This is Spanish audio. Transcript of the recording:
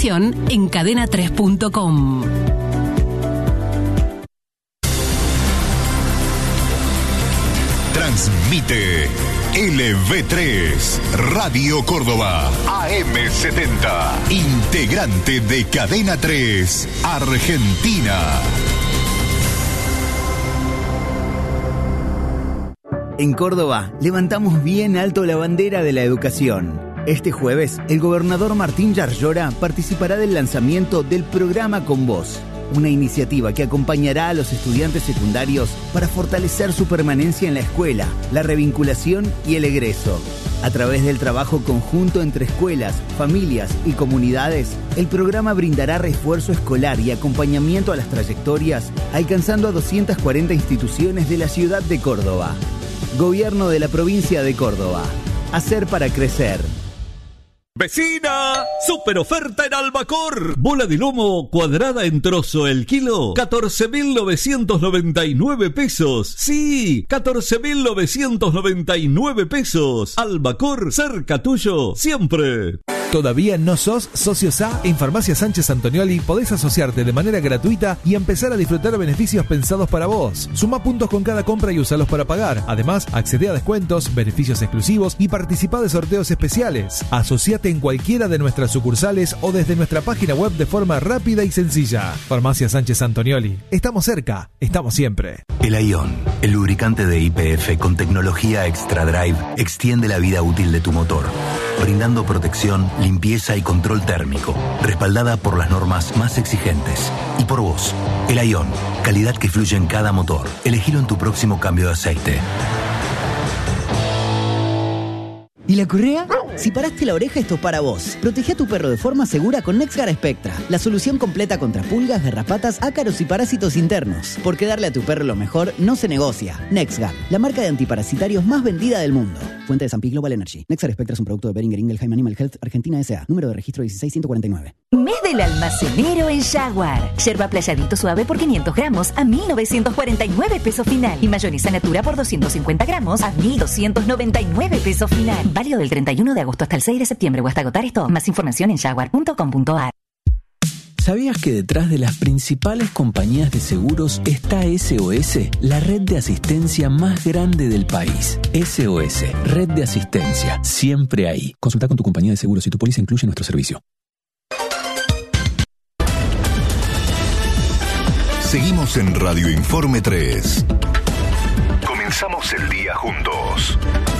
información en cadena3.com. Transmite LV3, Radio Córdoba, AM70, integrante de Cadena 3, Argentina. En Córdoba, levantamos bien alto la bandera de la educación. Este jueves, el gobernador Martín Yarlora participará del lanzamiento del programa Con Vos, una iniciativa que acompañará a los estudiantes secundarios para fortalecer su permanencia en la escuela, la revinculación y el egreso. A través del trabajo conjunto entre escuelas, familias y comunidades, el programa brindará refuerzo escolar y acompañamiento a las trayectorias, alcanzando a 240 instituciones de la ciudad de Córdoba. Gobierno de la provincia de Córdoba. Hacer para crecer. ¡Vecina! ¡Super oferta en Albacor! Bola de lomo cuadrada en trozo el kilo, 14.999 pesos. ¡Sí! 14.999 pesos. Albacor, cerca tuyo, siempre. ¿Todavía no sos socio SA? En Farmacia Sánchez Antonioli podés asociarte de manera gratuita y empezar a disfrutar beneficios pensados para vos. Suma puntos con cada compra y usalos para pagar. Además, accede a descuentos, beneficios exclusivos y participa de sorteos especiales. Asociate en cualquiera de nuestras sucursales o desde nuestra página web de forma rápida y sencilla. Farmacia Sánchez Antonioli. Estamos cerca, estamos siempre. El Aion, el lubricante de YPF con tecnología Extra Drive, extiende la vida útil de tu motor, brindando protección, limpieza y control térmico, respaldada por las normas más exigentes. Y por vos, el Aion, calidad que fluye en cada motor. Elegilo en tu próximo cambio de aceite. ¿Y la correa? Si paraste la oreja, esto es para vos. Protege a tu perro de forma segura con NexGard Spectra, la solución completa contra pulgas, garrapatas, ácaros y parásitos internos. Porque darle a tu perro lo mejor no se negocia. NexGard, la marca de antiparasitarios más vendida del mundo. Fuente de San Pi Global Energy. NexGard Spectra es un producto de Boehringer Ingelheim Animal Health Argentina S.A. Número de registro 16149. Mes del almacenero en Jaguar. Yerba playadito suave por 500 gramos a 1.949 pesos final. Y mayonesa natura por 250 gramos a 1.299 pesos final. Válido del 31 de agosto hasta el 6 de septiembre o hasta agotar esto. Más información en jaguar.com.ar. ¿Sabías que detrás de las principales compañías de seguros está SOS, la red de asistencia más grande del país? SOS, red de asistencia, siempre ahí. Consulta con tu compañía de seguros si tu póliza incluye nuestro servicio. Seguimos en Radio Informe 3. Comenzamos el día juntos.